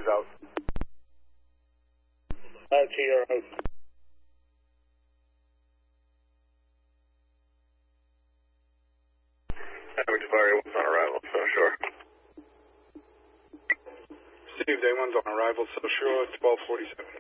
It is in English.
out. To your host. Having Safari 1's on arrival, so sure. Steve, Day 1's on arrival, so sure, 1247.